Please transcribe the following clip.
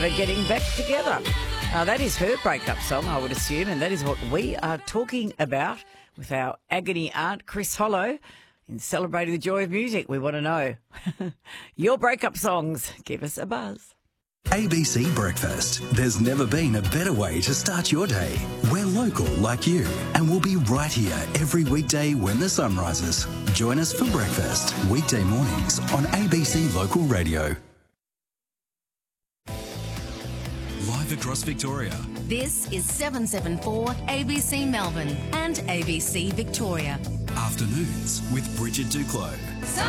never getting back together. That is her breakup song, I would assume, and that is what we are talking about with our agony aunt, Chris Hollow, in Celebrating the Joy of Music. We want to know your breakup songs. Give us a buzz. ABC Breakfast. There's never been a better way to start your day. We're local like you, and we'll be right here every weekday when the sun rises. Join us for breakfast, weekday mornings on ABC Local Radio. Live across Victoria. This is 774 ABC Melbourne and ABC Victoria. Afternoons with Bridget Duclos.